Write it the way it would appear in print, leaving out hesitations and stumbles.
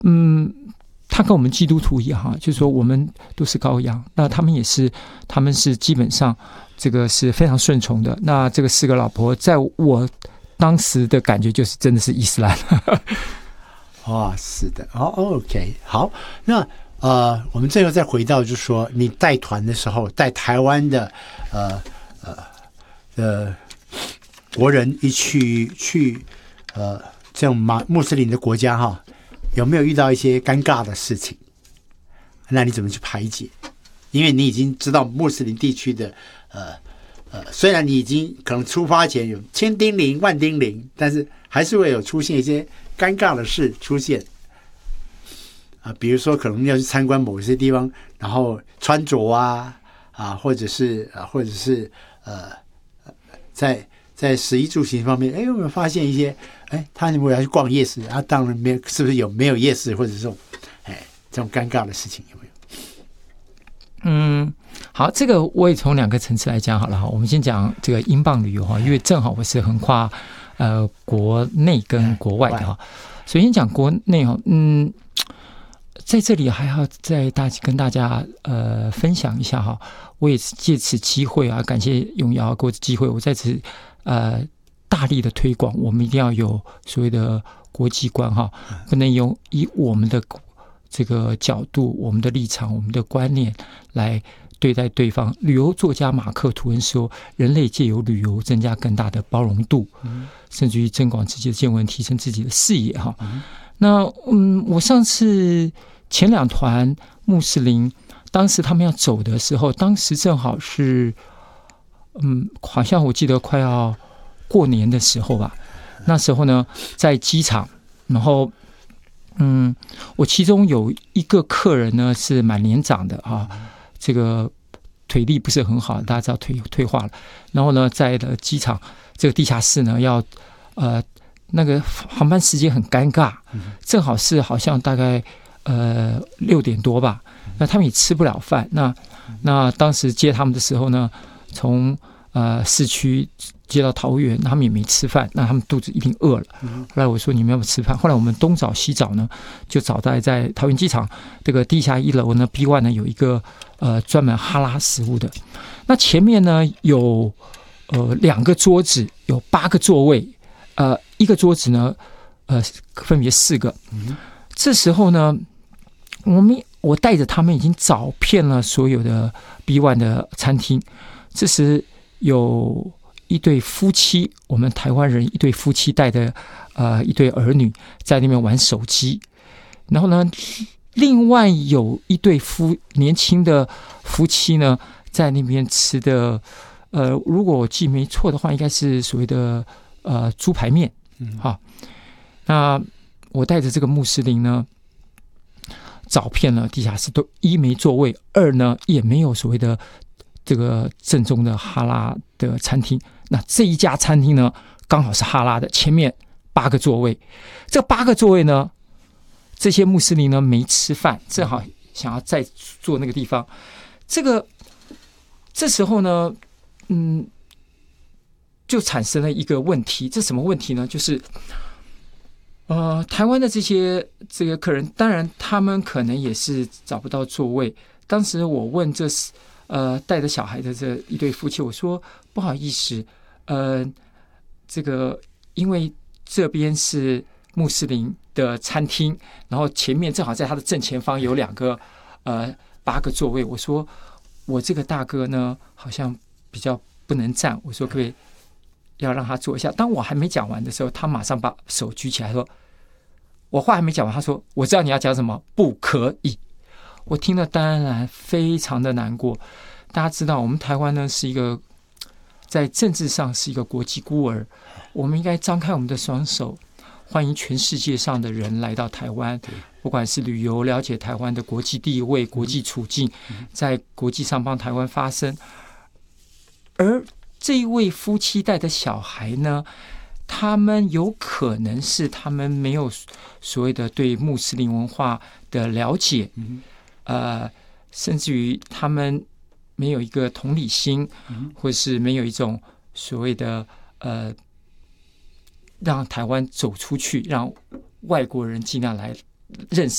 他跟我们基督徒一样，就是说我们都是羔羊，那他们是基本上这个是非常顺从的。那这个4个老婆，在我当时的感觉就是真的是伊斯兰。 是的，OK， 好，那我们最后再回到，就是说你带团的时候，带台湾的国人一去这种穆斯林的国家有没有遇到一些尴尬的事情？那你怎么去排解？因为你已经知道穆斯林地区的虽然你已经可能出发前有千叮咛万叮咛，但是还是会有出现一些尴尬的事出现比如说可能要去参观某些地方，然后穿着或者是在食衣住行方面，有没有发现一些他如果要去逛夜市当然没有，是不是没有夜市或者这种尴尬的事情有没有？ 好，这个我也从2个层次来讲好了。我们先讲这个英镑旅游因为正好我是横跨国内跟国外的首先讲国内在这里还要再跟大家分享一下我也是借此机会感谢永尧给我的机会，我在此大力的推广，我们一定要有所谓的国际观不能以我们的这个角度、我们的立场、我们的观念来对待对方。旅游作家马克·吐温说，人类借由旅游增加更大的包容度，甚至于增广自己的见闻，提升自己的视野那我上次前2团穆斯林，当时他们要走的时候，当时正好是好像我记得快要过年的时候吧。那时候呢，在机场，然后我其中有一个客人呢是蛮年长的这个腿力不是很好，大家知道退化了。然后呢，在机场这个地下室呢，要那个航班时间很尴尬，正好是好像大概6点多吧。那他们也吃不了饭。那当时接他们的时候呢，从市区接到桃园，他们也没吃饭，那他们肚子一定饿了。后来我说你们要不要吃饭？后来我们东找西找呢，就找到在桃园机场这个地下1楼呢 B1 呢有一个专门哈拉食物的。那前面呢有2个桌子，有8个座位，一个桌子呢分别4个。这时候呢，我带着他们已经找遍了所有的 B1 的餐厅。这时有一对夫妻，我们台湾人一对夫妻带的一对儿女在那边玩手机。然后呢，另外有一对年轻的夫妻呢在那边吃的如果我记没错的话，应该是所谓的猪排面。那我带着这个穆斯林呢，找遍了地下室，都1没座位，2呢也没有所谓的这个正宗的哈拉的餐厅。那这一家餐厅呢，刚好是哈拉的，前面8个座位。这8个座位呢，这些穆斯林呢没吃饭，正好想要再坐那个地方。这时候呢，就产生了一个问题。这什么问题呢？就是台湾的这个客人，当然他们可能也是找不到座位。当时我问带着小孩的这一对夫妻，我说不好意思，这个因为这边是穆斯林的餐厅，然后前面正好在他的正前方有2个8个座位。我说我这个大哥呢好像比较不能站，我说可不可以要让他坐一下？当我还没讲完的时候，他马上把手举起来说，我话还没讲完，他说我知道你要讲什么，不可以。我听了当然非常的难过。大家知道我们台湾呢是一个在政治上是一个国际孤儿，我们应该张开我们的双手，欢迎全世界上的人来到台湾，不管是旅游，了解台湾的国际地位、国际处境，在国际上帮台湾发声。而这一位夫妻带的小孩呢，他们有可能是他们没有所谓的对穆斯林文化的了解，甚至于他们没有一个同理心，或是没有一种所谓的让台湾走出去，让外国人尽量来认识